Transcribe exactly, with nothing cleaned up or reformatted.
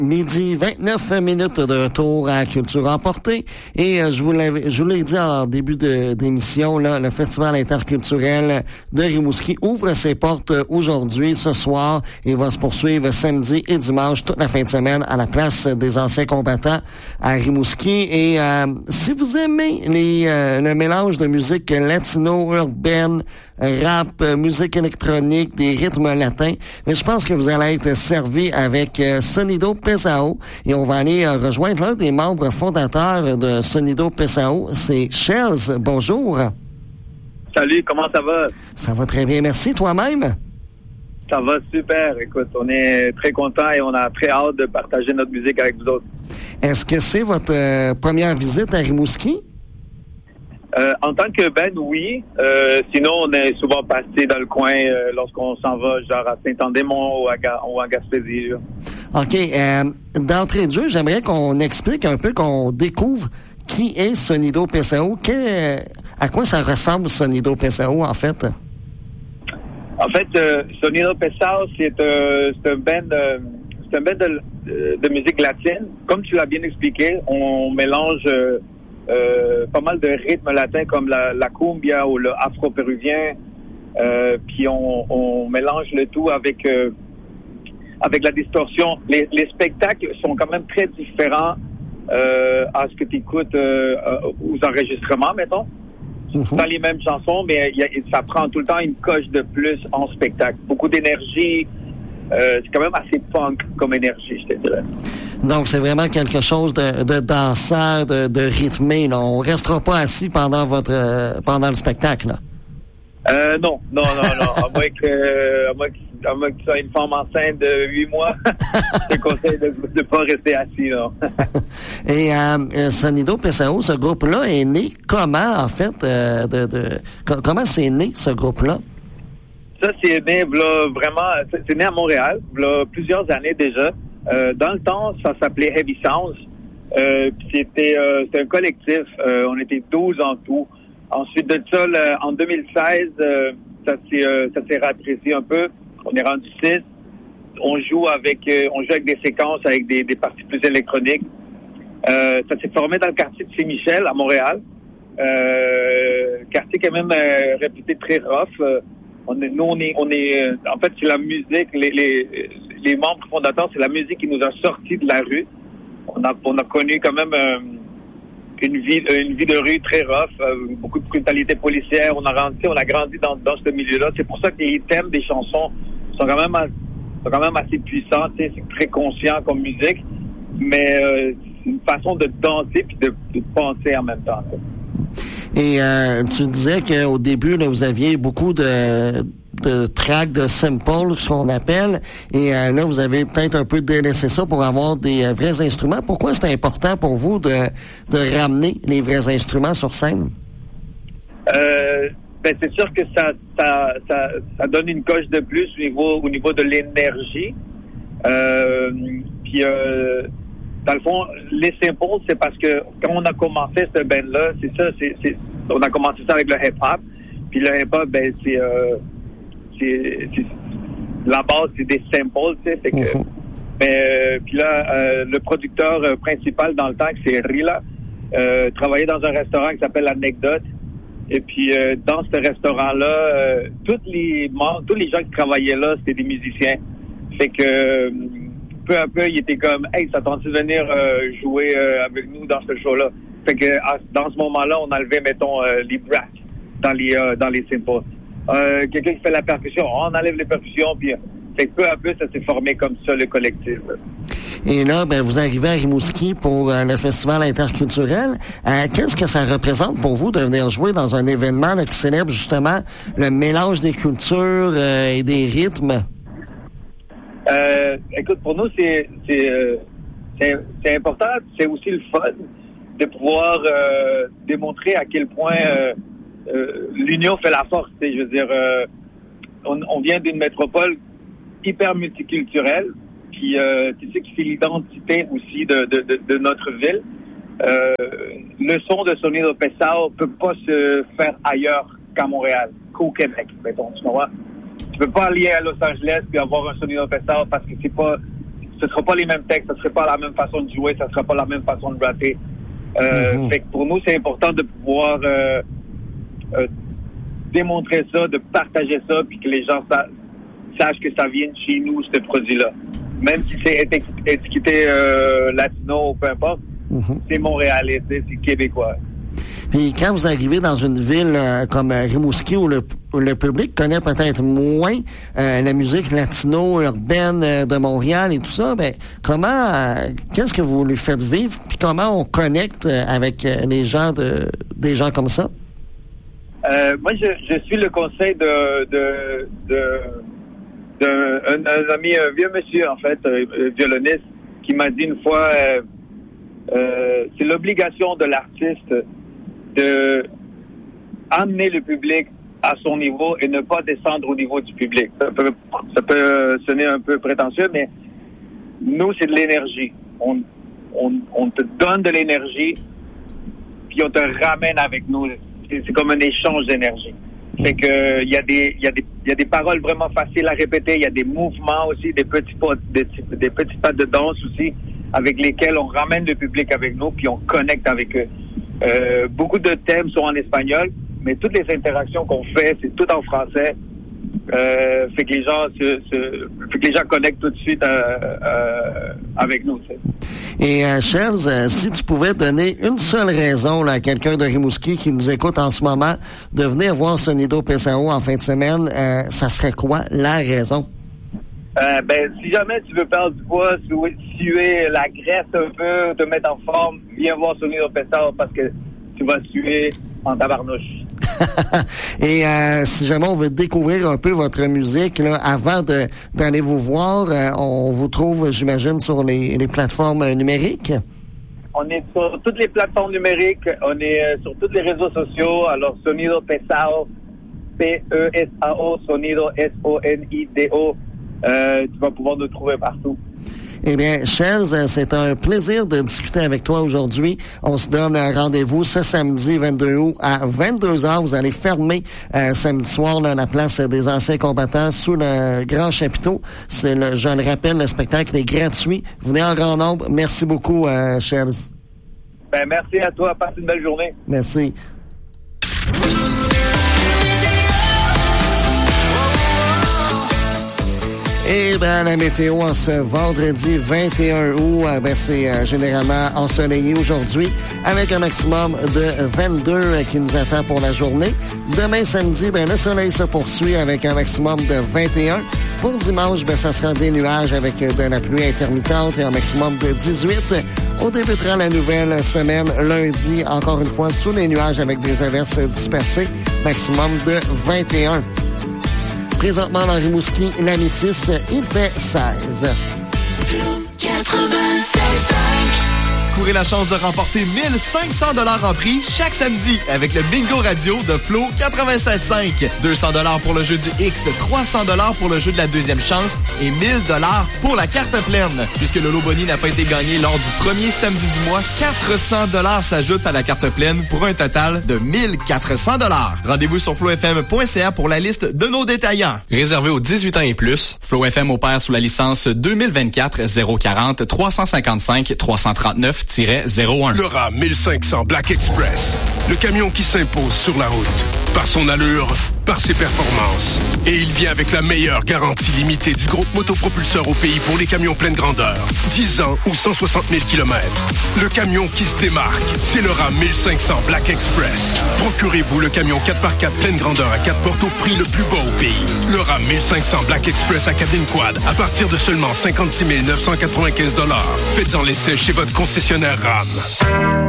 Midi, vingt-neuf minutes de retour à Culture Emportée. Et euh, je vous l'avais, je vous l'ai dit en début de, d'émission, là, le Festival interculturel de Rimouski ouvre ses portes aujourd'hui, ce soir, et va se poursuivre samedi et dimanche, toute la fin de semaine, à la place des anciens combattants à Rimouski. Et euh, si vous aimez les, euh, le mélange de musique latino, urbaine, rap, musique électronique, des rythmes latins, mais je pense que vous allez être servi avec euh, Sonido Pesao, et on va aller euh, rejoindre l'un des membres fondateurs de Sonido Pesao, c'est Shells. Bonjour. Salut, comment ça va? Ça va très bien, merci. Toi-même? Ça va super. Écoute, on est très contents et on a très hâte de partager notre musique avec vous autres. Est-ce que c'est votre euh, première visite à Rimouski? Euh, en tant que band, oui. Euh, sinon, on est souvent passé dans le coin euh, lorsqu'on s'en va, genre à Saint-Andémont ou à, Ga- ou à Gaspésie. Là. OK. Euh, d'entrée de jeu, j'aimerais qu'on explique un peu, qu'on découvre qui est Sonido Pesao. Que, à quoi ça ressemble Sonido Pesao, en fait? En fait, euh, Sonido Pesao, c'est, euh, c'est un band, euh, c'est un band de, de, de musique latine. Comme tu l'as bien expliqué, on mélange euh, euh, pas mal de rythmes latins comme la, la cumbia ou le afro-péruvien. Euh, puis on, on mélange le tout avec euh, avec la distorsion. Les, les spectacles sont quand même très différents euh, à ce que tu écoutes euh, aux enregistrements, mettons. Mm-hmm. Dans les mêmes chansons, mais y a, ça prend tout le temps une coche de plus en spectacle. Beaucoup d'énergie. Euh, c'est quand même assez punk comme énergie, je te dirais. Donc, c'est vraiment quelque chose de, de dansant, de, de rythmé. Là. On restera pas assis pendant votre euh, pendant le spectacle. Là. Euh, non, non, non, non. À moins que, à moins que, à moins que tu sois une femme enceinte de huit mois, je te conseille de ne pas rester assis, non. Et euh, Sonido Pesao, ce groupe-là est né comment, en fait? Euh, de, de co- comment c'est né, ce groupe-là? Ça, c'est né, là, vraiment, c'est, c'est né à Montréal, là, plusieurs années déjà. Euh, dans le temps, ça s'appelait Heavy Sounds. Euh, c'était, euh, c'était un collectif. Euh, on était douze en tout. Ensuite de ça, là, en deux mille seize, euh, ça s'est euh, ça s'est rétréci un peu. On est rendu six. On joue avec euh, on joue avec des séquences avec des, des parties plus électroniques. Euh, ça s'est formé dans le quartier de Saint-Michel à Montréal. Euh, quartier quand même euh, réputé très rough. Euh, on est, nous on est on est euh, en fait c'est la musique. Les, les les membres fondateurs, c'est la musique qui nous a sortis de la rue. On a on a connu quand même euh, une vie, une vie de rue très rough, euh, beaucoup de brutalité policière. On a grandi, on a grandi dans, dans ce milieu-là. C'est pour ça que les thèmes des chansons sont quand même, sont quand même assez puissants. C'est très conscient comme musique, mais euh, c'est une façon de danser puis de, de penser en même temps. Et euh, tu disais qu'au début, là, vous aviez beaucoup de de tracks, de samples, ce qu'on appelle, et euh, là, vous avez peut-être un peu délaissé ça pour avoir des euh, vrais instruments. Pourquoi c'est important pour vous de, de ramener les vrais instruments sur scène? Euh, ben c'est sûr que ça, ça, ça, ça donne une coche de plus au niveau, au niveau de l'énergie. Euh, puis, euh, dans le fond, les samples, c'est parce que quand on a commencé ce band-là, c'est ça, c'est, c'est, on a commencé ça avec le hip-hop. Puis le hip-hop, ben c'est... Euh, C'est, c'est, la base, c'est des samples, tu sais, fait que, mm-hmm. mais, euh, puis là, euh, le producteur euh, principal dans le temps, c'est Rila, euh, travaillait dans un restaurant qui s'appelle L'Anecdote, et puis euh, dans ce restaurant-là, euh, tous les tous les gens qui travaillaient là, c'était des musiciens, fait que, euh, peu à peu, il était comme, hey, ça tente de venir euh, jouer euh, avec nous dans ce show-là, fait que, à, dans ce moment-là, on enlevait, mettons, euh, les brass dans les, euh, dans les samples. Euh, quelqu'un qui fait la percussion, on enlève les percussions, puis fait que peu à peu, ça s'est formé comme ça, le collectif. Et là, ben, vous arrivez à Rimouski pour euh, le Festival interculturel. Euh, qu'est-ce que ça représente pour vous de venir jouer dans un événement là, qui célèbre justement le mélange des cultures euh, et des rythmes? Euh, écoute, pour nous, c'est, c'est, euh, c'est, c'est important, c'est aussi le fun de pouvoir euh, démontrer à quel point... Euh, Euh, l'union fait la force, je veux dire, euh, on, on vient d'une métropole hyper multiculturelle qui, euh, tu sais, qui fait l'identité aussi de, de, de, de notre ville. Euh, le son de Sonido Pesao peut pas se faire ailleurs qu'à Montréal, qu'au Québec, mettons, tu comprends? Tu peux pas aller à Los Angeles puis avoir un Sonido Pesao parce que c'est pas, ce sera pas les mêmes textes, ce serait pas la même façon de jouer, ça sera pas la même façon de rapper. Euh, mm-hmm. Fait que pour nous, c'est important de pouvoir euh, euh, démontrer ça, de partager ça, puis que les gens sa- sachent que ça vient de chez nous, ce produit-là. Même si c'est étiqueté euh, latino ou peu importe, mm-hmm. c'est montréalais, c'est québécois. Puis quand vous arrivez dans une ville euh, comme Rimouski où le, où le public connaît peut-être moins euh, la musique latino-urbaine euh, de Montréal et tout ça, ben comment, euh, qu'est-ce que vous lui faites vivre? Puis comment on connecte euh, avec euh, les gens de des gens comme ça? Euh, moi, je, je suis le conseil de de, de, de un, un ami, un vieux monsieur en fait, un violoniste, qui m'a dit une fois, euh, euh, c'est l'obligation de l'artiste de amener le public à son niveau et ne pas descendre au niveau du public. Ça peut, ça peut sonner un peu prétentieux, mais nous, c'est de l'énergie. On, on, on te donne de l'énergie, puis on te ramène avec nous. C'est, c'est comme un échange d'énergie. Fait que il y a des, il y a des, il y a des paroles vraiment faciles à répéter. Il y a des mouvements aussi, des petits pas, des, des petits pas de danse aussi, avec lesquels on ramène le public avec nous, puis on connecte avec eux. Euh, beaucoup de thèmes sont en espagnol, mais toutes les interactions qu'on fait, c'est tout en français. Euh, fait que les gens se, se, fait que les gens connectent tout de suite euh, euh, avec nous. T'sais. Et euh, Shells, euh, si tu pouvais donner une seule raison là, à quelqu'un de Rimouski qui nous écoute en ce moment de venir voir Sonido Pesao en fin de semaine, euh, ça serait quoi la raison? Euh, ben, si jamais tu veux perdre du poids, suer la graisse un peu, te mettre en forme, viens voir Sonido Pesao parce que tu vas suer en tabarnouche. Et euh, si jamais on veut découvrir un peu votre musique, là, avant de, d'aller vous voir, euh, on vous trouve, j'imagine, sur les, les plateformes numériques? On est sur toutes les plateformes numériques, on est euh, sur tous les réseaux sociaux, alors Sonido Pesao, P E S A O, Sonido S O N I D O. Euh, tu vas pouvoir nous trouver partout. Eh bien, Shells, c'est un plaisir de discuter avec toi aujourd'hui. On se donne un rendez-vous ce samedi vingt-deux août à vingt-deux heures. Vous allez fermer euh, samedi soir là, la place des anciens combattants sous le grand chapiteau. C'est le, je le rappelle, le spectacle est gratuit. Venez en grand nombre. Merci beaucoup, euh, Shells. Ben, merci à toi. Passe une belle journée. Merci. Et dans la météo, en ce vendredi vingt et un août, ben c'est euh, généralement ensoleillé aujourd'hui, avec un maximum de vingt-deux euh, qui nous attend pour la journée. Demain, samedi, ben le soleil se poursuit avec un maximum de vingt et un. Pour dimanche, ben ça sera des nuages avec de la pluie intermittente et un maximum de dix-huit. On débutera la nouvelle semaine lundi, encore une fois, sous les nuages avec des averses dispersées, maximum de vingt et un. Présentement dans Rimouski, la Métis, il fait seize. Courez la chance de remporter mille cinq cents dollars en prix chaque samedi avec le Bingo Radio de Flo quatre-vingt-seize cinq. deux cents dollars pour le jeu du X, trois cents dollars pour le jeu de la deuxième chance et mille dollars pour la carte pleine. Puisque le lot boni n'a pas été gagné lors du premier samedi du mois, quatre cents dollars s'ajoutent à la carte pleine pour un total de mille quatre cents dollars. Rendez-vous sur flow f m point c a pour la liste de nos détaillants. Réservé aux dix-huit ans et plus, Flow F M opère sous la licence deux mille vingt-quatre zéro quarante trois cent cinquante-cinq trois cent trente-neuf zéro un. Le RAM mille cinq cents Black Express, le camion qui s'impose sur la route. Par son allure, par ses performances. Et il vient avec la meilleure garantie limitée du groupe motopropulseur au pays pour les camions pleine grandeur. dix ans ou cent soixante mille kilomètres. Le camion qui se démarque, c'est le RAM mille cinq cents Black Express. Procurez-vous le camion quatre par quatre pleine grandeur à quatre portes au prix le plus bas au pays. Le RAM mille cinq cents Black Express à cabine quad à partir de seulement cinquante-six mille neuf cent quatre-vingt-quinze dollars. Faites-en l'essai chez votre concessionnaire RAM.